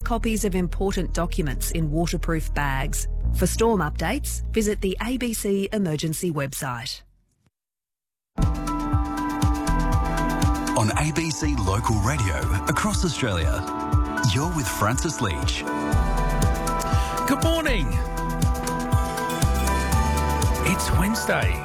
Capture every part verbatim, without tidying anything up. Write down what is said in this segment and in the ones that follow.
copies of important documents in waterproof bags. For storm updates, visit the A B C Emergency website. On A B C Local Radio across Australia, you're with Francis Leach. Good morning. It's Wednesday.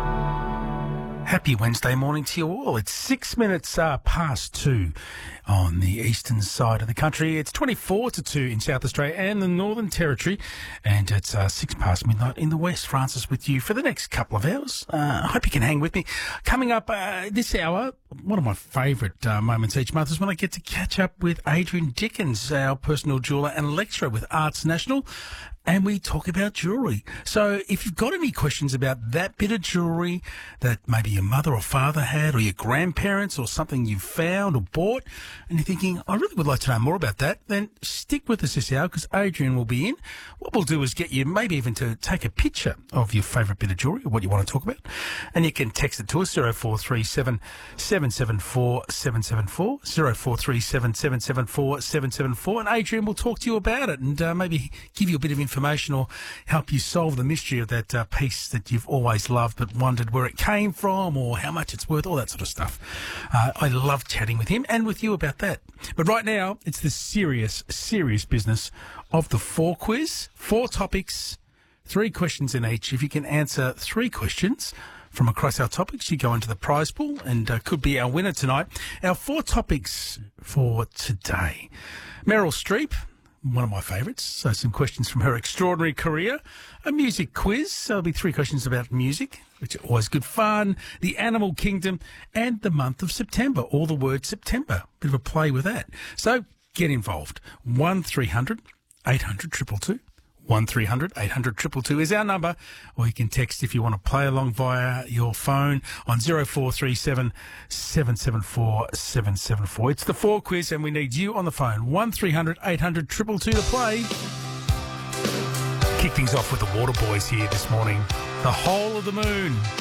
Happy Wednesday morning to you all. It's six minutes uh, past two on the eastern side of the country. It's twenty-four to two in South Australia and the Northern Territory. And it's uh, six past midnight in the West. Francis with you for the next couple of hours. Uh, I hope you can hang with me. Coming up uh, this hour, one of my favourite uh, moments each month is when I get to catch up with Adrian Dickens, our personal jeweller and lecturer with Arts National. And we talk about jewellery. So if you've got any questions about that bit of jewellery that maybe your mother or father had, or your grandparents, or something you found or bought, and you're thinking, I really would like to know more about that, then stick with us this hour because Adrian will be in. What we'll do is get you maybe even to take a picture of your favourite bit of jewellery, or what you want to talk about, and you can text it to us, zero four three seven, seven seven four, seven seven four, zero four three seven, seven seven four, seven seven four, and Adrian will talk to you about it and uh, maybe give you a bit of information information or help you solve the mystery of that uh, piece that you've always loved but wondered where it came from or how much it's worth, all that sort of stuff. Uh, I love chatting with him and with you about that. But right now, it's the serious, serious business of the four quiz. Four topics, three questions in each. If you can answer three questions from across our topics, you go into the prize pool and uh, could be our winner tonight. Our four topics for today. Meryl Streep, one of my favourites, so some questions from her extraordinary career. A music quiz, so there'll be three questions about music, which are always good fun. The Animal Kingdom and the month of September, all the word September. Bit of a play with that. So get involved. one three hundred, eight hundred, two two two. one three hundred, eight hundred, two two two is our number, or you can text if you want to play along via your phone on zero four three seven, seven seven four, seven seven four. It's the four quiz and we need you on the phone. one three hundred, eight hundred, two two two to play. Kick things off with the Water Boys here this morning. The Whole of the Moon.